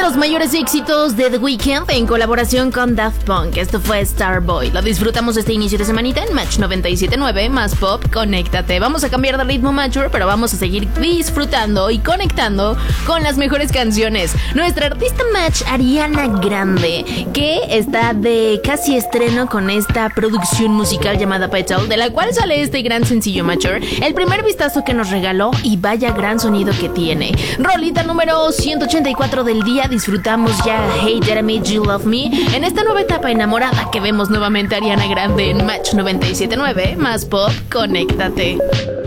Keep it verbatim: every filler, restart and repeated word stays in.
los mayores éxitos de The Weeknd en colaboración con Daft Punk. Esto fue Starboy. Lo disfrutamos este inicio de semanita en Match noventa y siete punto nueve, más pop, conéctate. Vamos a cambiar de ritmo mature, pero vamos a seguir disfrutando y conectando con las mejores canciones. Nuestra artista Match, Ariana Grande, que está de casi estreno con esta producción musical llamada Petal, de la cual sale este gran sencillo Mature, el primer vistazo que nos regaló, y vaya gran sonido que tiene. Rolita número ciento ochenta y cuatro del día, disfrutamos ya Hey Did I Made You Love Me en esta nueva etapa enamorada que vemos nuevamente a Ariana Grande en Match noventa y siete punto nueve, más pop, conéctate.